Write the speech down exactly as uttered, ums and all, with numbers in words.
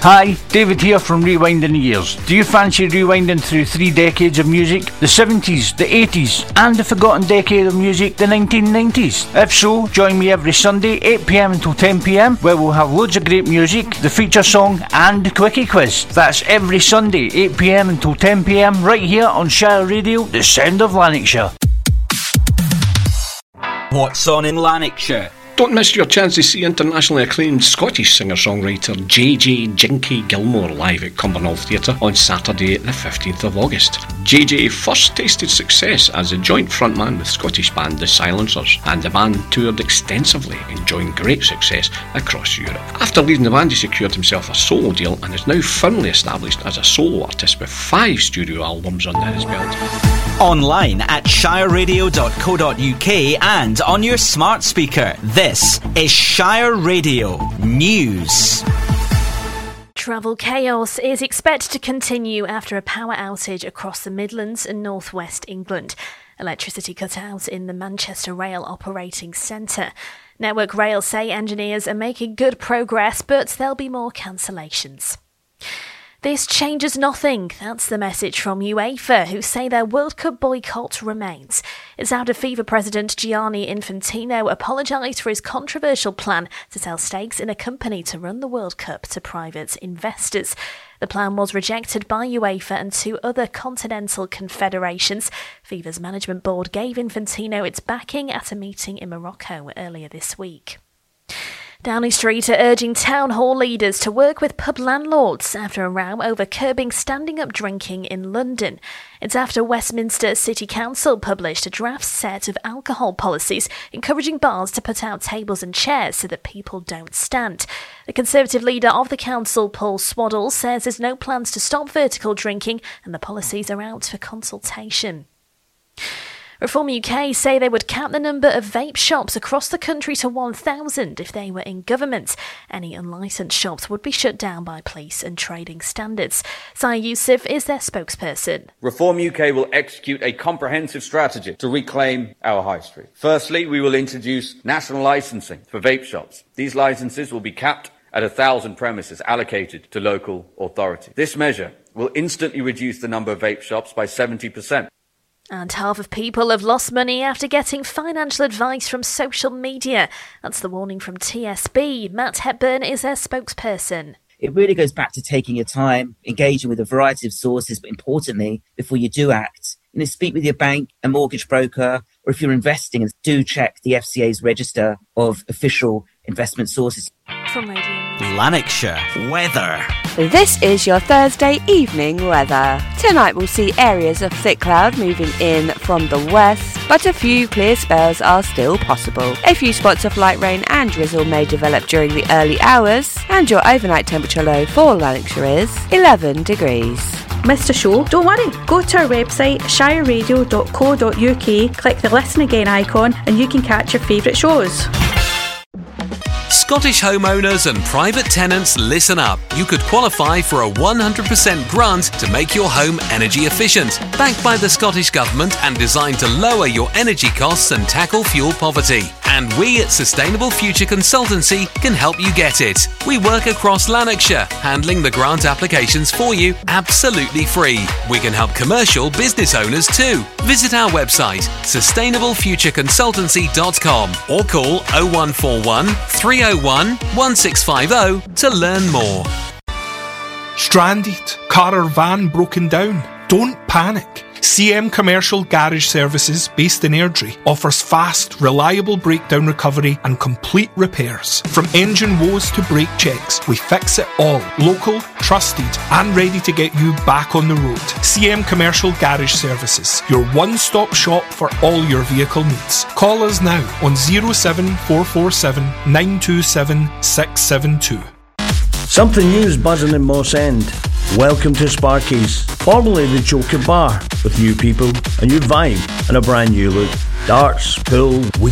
Hi, David here from Rewinding the Years. Do you fancy rewinding through three decades of music? The seventies, the eighties, and the forgotten decade of music, the nineteen nineties? If so, join me every Sunday, eight p m until ten p m, where we'll have loads of great music, the feature song, and the quickie quiz. That's every Sunday, eight p m until ten p m, right here on Shire Radio, the sound of Lanarkshire. What's on in Lanarkshire? Don't miss your chance to see internationally acclaimed Scottish singer-songwriter J J Jinky Gilmore live at Cumbernauld Theatre on Saturday the fifteenth of August. J J first tasted success as a joint frontman with Scottish band The Silencers, and the band toured extensively, enjoying great success across Europe. After leaving the band, he secured himself a solo deal and is now firmly established as a solo artist with five studio albums under his belt. Online at shire radio dot co dot u k and on your smart speaker. This is Shire Radio News. Travel chaos is expected to continue after a power outage across the Midlands and North West England. Electricity cut out in the Manchester Rail Operating Centre. Network Rail say engineers are making good progress, but there'll be more cancellations. This changes nothing. That's the message from UEFA, who say their World Cup boycott remains. It's after FIFA president Gianni Infantino apologised for his controversial plan to sell stakes in a company to run the World Cup to private investors. The plan was rejected by UEFA and two other continental confederations. FIFA's management board gave Infantino its backing at a meeting in Morocco earlier this week. Downing Street are urging town hall leaders to work with pub landlords after a row over curbing standing-up drinking in London. It's after Westminster City Council published a draft set of alcohol policies encouraging bars to put out tables and chairs so that people don't stand. The Conservative leader of the council, Paul Swaddle, says there's no plans to stop vertical drinking and the policies are out for consultation. Reform U K say they would cap the number of vape shops across the country to one thousand if they were in government. Any unlicensed shops would be shut down by police and trading standards. Sai Youssef is their spokesperson. Reform U K will execute a comprehensive strategy to reclaim our high street. Firstly, we will introduce national licensing for vape shops. These licences will be capped at one thousand premises allocated to local authority. This measure will instantly reduce the number of vape shops by seventy percent. And half of people have lost money after getting financial advice from social media. That's the warning from T S B. Matt Hepburn is their spokesperson. It really goes back to taking your time, engaging with a variety of sources, but importantly, before you do act, you know, speak with your bank, a mortgage broker, or if you're investing, and do check the F C A's register of official investment sources. From Radio Lanarkshire weather. This is your Thursday evening weather. Tonight we'll see areas of thick cloud moving in from the west, but a few clear spells are still possible. A few spots of light rain and drizzle may develop during the early hours, and your overnight temperature low for Lanarkshire is eleven degrees. Missed a show? Don't worry. Go to our website shire radio dot co dot u k, click the Listen Again icon, and you can catch your favourite shows. Scottish homeowners and private tenants, listen up. You could qualify for a one hundred percent grant to make your home energy efficient. Backed by the Scottish Government and designed to lower your energy costs and tackle fuel poverty. And we at Sustainable Future Consultancy can help you get it. We work across Lanarkshire, handling the grant applications for you absolutely free. We can help commercial business owners too. Visit our website, sustainable future consultancy dot com, or call oh one four one, three oh one, one six five oh to learn more. Stranded, car or van broken down? Don't panic. C M Commercial Garage Services, based in Airdrie, offers fast, reliable breakdown recovery and complete repairs. From engine woes to brake checks, we fix it all. Local, trusted and ready to get you back on the road. C M Commercial Garage Services, your one-stop shop for all your vehicle needs. Call us now on oh seven four four seven, nine two seven, six seven two. Something new is buzzing in Moss End. Welcome to Sparky's, formerly the Joker Bar, with new people, a new vibe and a brand new look. Darts, pool, we